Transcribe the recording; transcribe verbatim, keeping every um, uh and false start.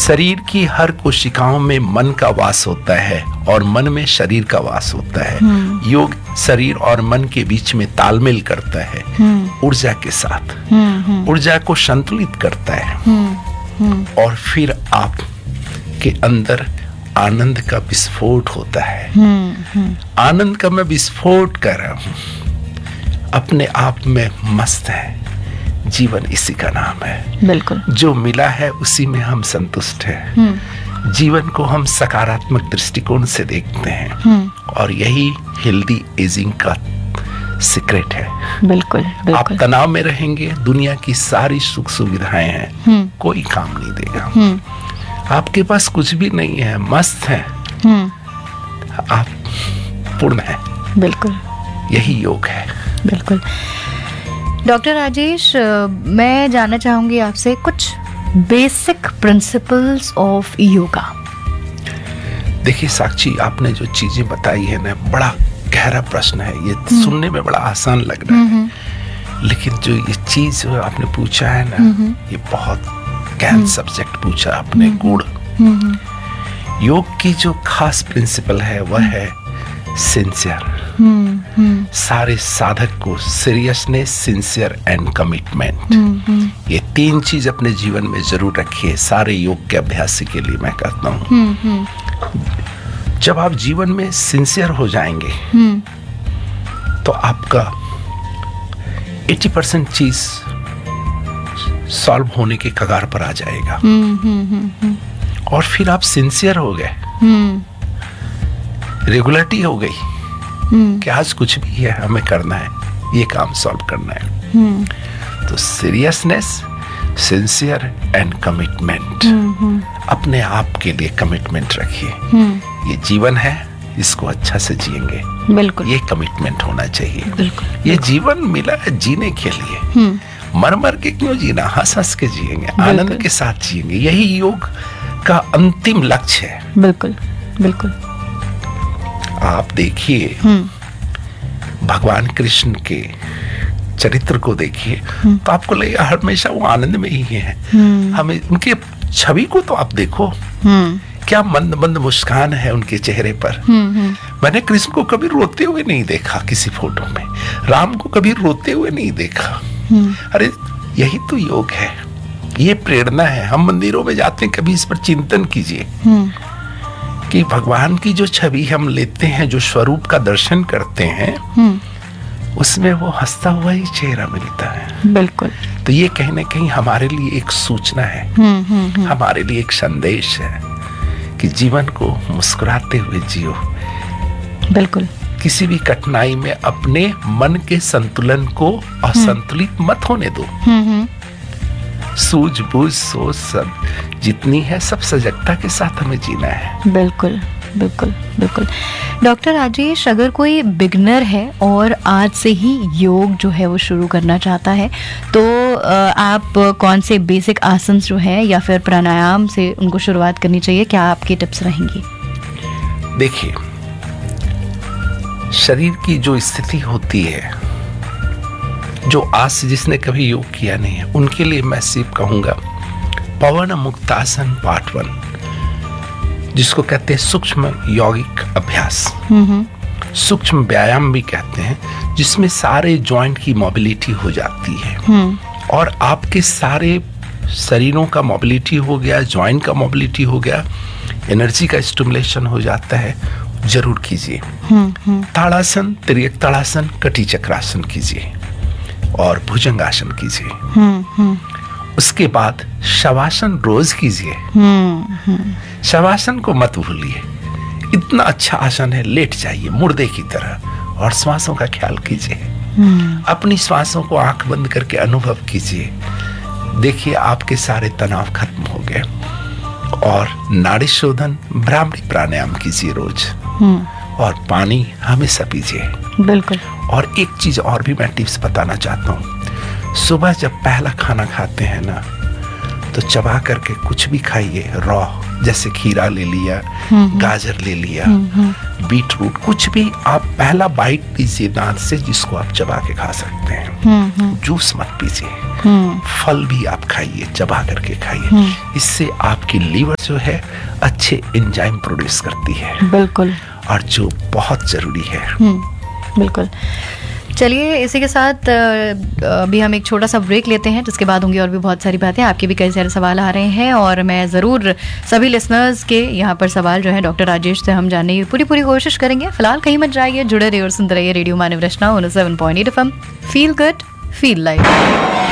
शरीर की हर कोशिकाओं में मन का वास होता है और मन में शरीर का वास होता है। योग शरीर और मन के बीच में तालमेल करता है, ऊर्जा के साथ ऊर्जा को संतुलित करता है और फिर आप के अंदर आनंद का विस्फोट होता है। आनंद का मैं विस्फोट कर रहा हूं, अपने आप में मस्त है। जीवन इसी का नाम है। बिल्कुल। जो मिला है उसी में हम संतुष्ट हैं। जीवन को हम सकारात्मक दृष्टिकोण से देखते हैं और यही हेल्दी एजिंग का सीक्रेट है। बिल्कुल, बिल्कुल। आप तनाव में रहेंगे, दुनिया की सारी सुख सुविधाएं हैं, कोई काम नहीं देगा। आपके पास कुछ भी नहीं है, मस्त है, आप पूर्ण है। बिल्कुल, यही योग है। बिल्कुल। डॉक्टर राजेश, मैं जानना चाहूंगी आपसे कुछ बेसिक प्रिंसिपल्स ऑफ योगा। देखिए साक्षी, आपने जो चीजें बताई है ना, बड़ा गहरा प्रश्न है। ये सुनने में बड़ा आसान लग रहा है, लेकिन जो ये चीज आपने पूछा है ना, ये बहुत गहन सब्जेक्ट पूछा आपने, गुड़। योग की जो खास प्रिंसिपल है वह है सिंसियर। सारे साधक को सीरियसनेस, सिंसियर एंड कमिटमेंट, ये तीन चीज अपने जीवन में जरूर रखिए। सारे योग के अभ्यासी के लिए मैं कहता हूँ, जब आप जीवन में सिंसियर हो जाएंगे तो आपका अस्सी परसेंट चीज सॉल्व होने के कगार पर आ जाएगा। और फिर आप सिंसियर हो गए, रेगुलरिटी हो गई कि आज कुछ भी है, हमें करना है, ये काम सॉल्व करना है। तो सीरियसनेस, सिंसियर एंड कमिटमेंट, अपने आप के लिए कमिटमेंट रखिए। ये जीवन है, इसको अच्छा से जिएंगे। बिल्कुल, ये कमिटमेंट होना चाहिए। बिल्कुल। ये जीवन मिला है जीने के लिए, मर मर के क्यों जीना, हंस हंस के जिएंगे, आनंद के साथ जिएंगे। यही योग का अंतिम लक्ष्य है। बिल्कुल, बिल्कुल। आप देखिए, भगवान कृष्ण के चरित्र को देखिए तो आपको लगेगा हमेशा वो आनंद में ही है। हमें उनके छवि को तो आप देखो, क्या मंद मंद मुस्कान है उनके चेहरे पर। मैंने कृष्ण को कभी रोते हुए नहीं देखा किसी फोटो में, राम को कभी रोते हुए नहीं देखा। अरे यही तो योग है, ये प्रेरणा है। हम मंदिरों में जाते हैं, कभी इस पर चिंतन कीजिए कि भगवान की जो छवि हम लेते हैं, जो स्वरूप का दर्शन करते हैं, उसमें वो हंसता हुआ ही चेहरा मिलता है। बिल्कुल। तो ये कहीं ना कहीं हमारे लिए एक सूचना है, हमारे लिए एक संदेश है कि जीवन को मुस्कुराते हुए जियो। बिल्कुल। किसी भी कठिनाई में अपने मन के संतुलन को असंतुलित मत होने दो। सूझबूझ सोच सब जितनी है, सब सजगता के साथ हमें जीना है। बिल्कुल, बिल्कुल, बिल्कुल। डॉक्टर राजेश, अगर कोई बिगनर है और आज से ही योग जो है वो शुरू करना चाहता है, तो आप कौन से बेसिक आसन जो है या फिर प्राणायाम से उनको शुरुआत करनी चाहिए, क्या आपकी टिप्स रहेंगी? देखिए, शरीर की जो स्थिति होती है, जो आज से जिसने कभी योग किया नहीं है, उनके लिए मैं सिर्फ कहूंगा पवन मुक्तासन पार्ट वन, जिसको कहते हैं सूक्ष्म यौगिक अभ्यास, सूक्ष्म व्यायाम भी कहते हैं, जिसमें सारे जॉइंट की मोबिलिटी हो जाती है और आपके सारे शरीरों का मोबिलिटी हो गया, जॉइंट का मोबिलिटी हो गया, एनर्जी का स्टिमुलेशन हो जाता है। जरूर कीजिए। ताड़ासन, तिर्यक ताड़ासन, कटी चक्रासन कीजिए और भुजंगासन कीजिए। उसके बाद शवासन रोज कीजिए। शवासन को मत भूलिए, इतना अच्छा आसन है। लेट जाइए मुर्दे की तरह और श्वासों का ख्याल कीजिए। अपनी श्वासों को आंख बंद करके अनुभव कीजिए। देखिए आपके सारे तनाव खत्म हो गए। और नाड़ी शोधन, भ्रामरी प्राणायाम कीजिए रोज और पानी हमेशा पीजिए। बिल्कुल। और एक चीज और भी मैं टिप्स बताना चाहता हूँ, सुबह जब पहला खाना खाते हैं ना, तो चबा करके कुछ भी खाइए रॉ, जैसे खीरा ले लिया, गाजर ले लिया, बीट रूट, कुछ भी आप पहला बाइट लीजिए दांत से, जिसको आप चबा के खा सकते हैं। जूस मत पीजिए। हम्म, फल भी आप खाइए, चबा करके खाइए। इससे आपकी लीवर जो है अच्छे एंजाइम प्रोड्यूस करती है, बिल्कुल। और जो बहुत जरूरी है। हम्म, बिल्कुल। चलिए, इसी के साथ अ, अभी हम एक छोटा सा ब्रेक लेते हैं, जिसके बाद होंगी और भी बहुत सारी बातें। आपके भी कई सारे सवाल आ रहे हैं और मैं ज़रूर सभी लिसनर्स के यहाँ पर सवाल जो है डॉक्टर राजेश से हम जानने की पूरी पूरी कोशिश करेंगे। फिलहाल कहीं मत जाइए, जुड़े रहिए और सुनते रहिए रेडियो मानव रचना one O seven point eight F M. Feel good, feel life.